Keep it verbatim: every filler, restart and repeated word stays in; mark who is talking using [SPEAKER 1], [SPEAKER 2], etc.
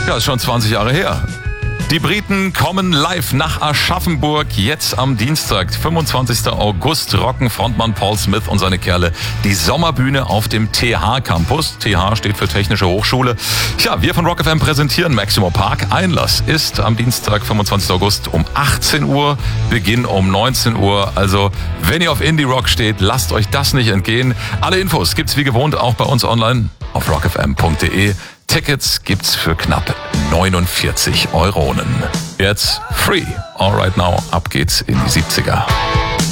[SPEAKER 1] Ja, ist schon zwanzig Jahre her. Die Briten kommen live nach Aschaffenburg jetzt am Dienstag, fünfundzwanzigsten August, rocken Frontmann Paul Smith und seine Kerle die Sommerbühne auf dem T H Campus. T H steht für Technische Hochschule. Ja, wir von Rock F M präsentieren Maximo Park. Einlass ist am Dienstag, fünfundzwanzigsten August um achtzehn Uhr, Beginn um neunzehn Uhr. Also, wenn ihr auf Indie Rock steht, lasst euch das nicht entgehen. Alle Infos gibt's wie gewohnt auch bei uns online auf rock f m punkt d e. Tickets gibt's für knapp neunundvierzig Euronen. Jetzt free. All right now, ab geht's in die siebziger.